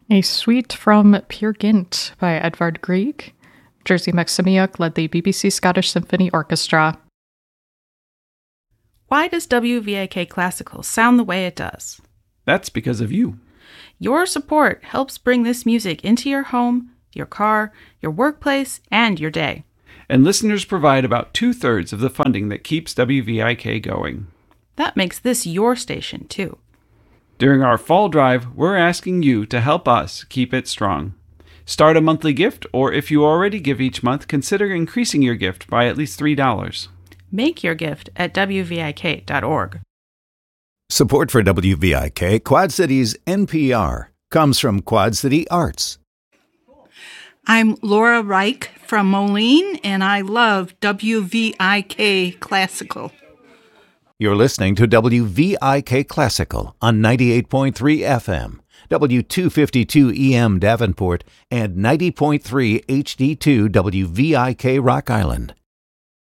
A Suite from Peer Gynt by Edvard Grieg. Jerzy Maximiuk led the BBC Scottish Symphony Orchestra. Why does WVIK Classical sound the way it does? That's because of you. Your support helps bring this music into your home, your car, your workplace, and your day. And listeners provide about 2/3 of the funding that keeps WVIK going. That makes this your station, too. During our fall drive, we're asking you to help us keep it strong. Start a monthly gift, or if you already give each month, consider increasing your gift by at least $3. Make your gift at WVIK.org. Support for WVIK Quad Cities NPR comes from Quad City Arts. I'm Laura Reich from Moline, and I love WVIK Classical. You're listening to WVIK Classical on 98.3 FM, W252 EM Davenport, and 90.3 HD2 WVIK Rock Island.